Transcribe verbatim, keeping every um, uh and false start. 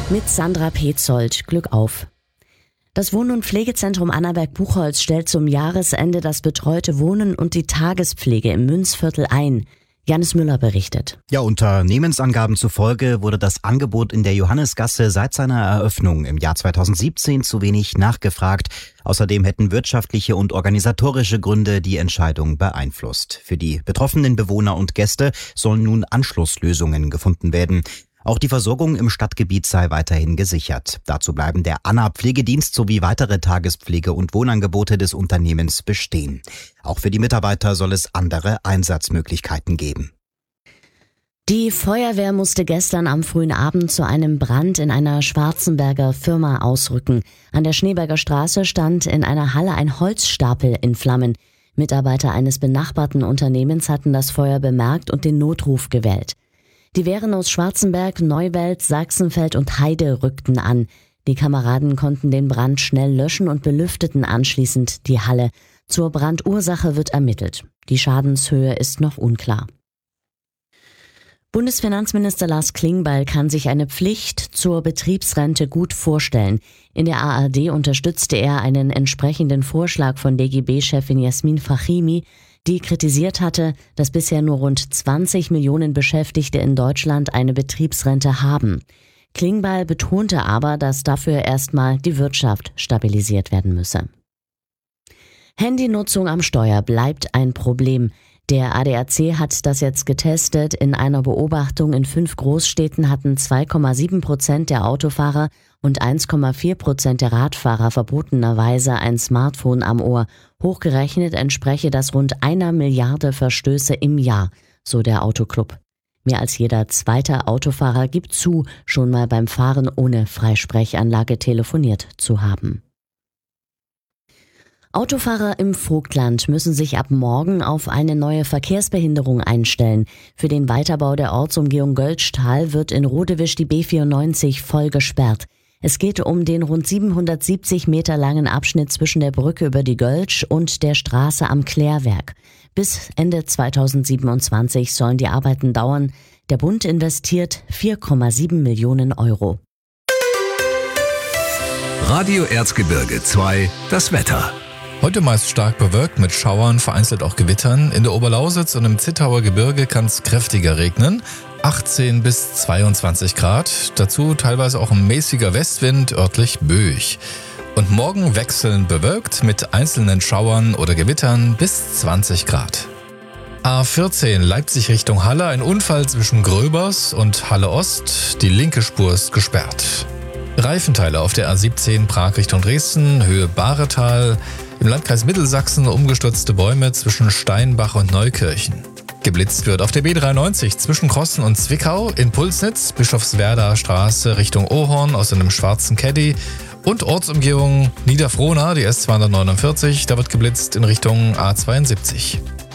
Mit Sandra Petzold. Glück auf. Das Wohn- und Pflegezentrum Annaberg-Buchholz stellt zum Jahresende das betreute Wohnen und die Tagespflege im Münzviertel ein. Janis Müller berichtet. Ja, Unternehmensangaben zufolge wurde das Angebot in der Johannesgasse seit seiner Eröffnung im Jahr zweitausendsiebzehn zu wenig nachgefragt. Außerdem hätten wirtschaftliche und organisatorische Gründe die Entscheidung beeinflusst. Für die betroffenen Bewohner und Gäste sollen nun Anschlusslösungen gefunden werden. Auch die Versorgung im Stadtgebiet sei weiterhin gesichert. Dazu bleiben der Anna-Pflegedienst sowie weitere Tagespflege- und Wohnangebote des Unternehmens bestehen. Auch für die Mitarbeiter soll es andere Einsatzmöglichkeiten geben. Die Feuerwehr musste gestern am frühen Abend zu einem Brand in einer Schwarzenberger Firma ausrücken. An der Schneeberger Straße stand in einer Halle ein Holzstapel in Flammen. Mitarbeiter eines benachbarten Unternehmens hatten das Feuer bemerkt und den Notruf gewählt. Die Wehren aus Schwarzenberg, Neuwelt, Sachsenfeld und Heide rückten an. Die Kameraden konnten den Brand schnell löschen und belüfteten anschließend die Halle. Zur Brandursache wird ermittelt. Die Schadenshöhe ist noch unklar. Bundesfinanzminister Lars Klingbeil kann sich eine Pflicht zur Betriebsrente gut vorstellen. In der A R D unterstützte er einen entsprechenden Vorschlag von D G B-Chefin Jasmin Fachimi, die kritisiert hatte, dass bisher nur rund zwanzig Millionen Beschäftigte in Deutschland eine Betriebsrente haben. Klingbeil betonte aber, dass dafür erstmal die Wirtschaft stabilisiert werden müsse. Handynutzung am Steuer bleibt ein Problem. Der A D A C hat das jetzt getestet. In einer Beobachtung in fünf Großstädten hatten zwei Komma sieben Prozent der Autofahrer und eins Komma vier Prozent der Radfahrer verbotenerweise ein Smartphone am Ohr. Hochgerechnet entspreche das rund einer Milliarde Verstöße im Jahr, so der Autoclub. Mehr als jeder zweite Autofahrer gibt zu, schon mal beim Fahren ohne Freisprechanlage telefoniert zu haben. Autofahrer im Vogtland müssen sich ab morgen auf eine neue Verkehrsbehinderung einstellen. Für den Weiterbau der Ortsumgehung Göltzschtal wird in Rodewisch die B vierundneunzig voll gesperrt. Es geht um den rund siebenhundertsiebzig Meter langen Abschnitt zwischen der Brücke über die Göltsch und der Straße am Klärwerk. Bis Ende zweitausendsiebenundzwanzig sollen die Arbeiten dauern. Der Bund investiert vier Komma sieben Millionen Euro. Radio Erzgebirge zwei, das Wetter. Heute meist stark bewölkt mit Schauern, vereinzelt auch Gewittern. In der Oberlausitz und im Zittauer Gebirge kann es kräftiger regnen. achtzehn bis zweiundzwanzig Grad. Dazu teilweise auch ein mäßiger Westwind, örtlich böig. Und morgen wechselnd bewölkt mit einzelnen Schauern oder Gewittern bis zwanzig Grad. A vierzehn Leipzig Richtung Halle. Ein Unfall zwischen Gröbers und Halle Ost. Die linke Spur ist gesperrt. Reifenteile auf der A siebzehn Prag Richtung Dresden, Höhe Bahretal. Im Landkreis Mittelsachsen umgestürzte Bäume zwischen Steinbach und Neukirchen. Geblitzt wird auf der B dreiundneunzig zwischen Krossen und Zwickau, in Pulsnitz, Bischofswerder Straße Richtung Ohorn aus einem schwarzen Caddy und Ortsumgehung Niederfrohna, die S zweihundertneunundvierzig, da wird geblitzt in Richtung A zweiundsiebzig.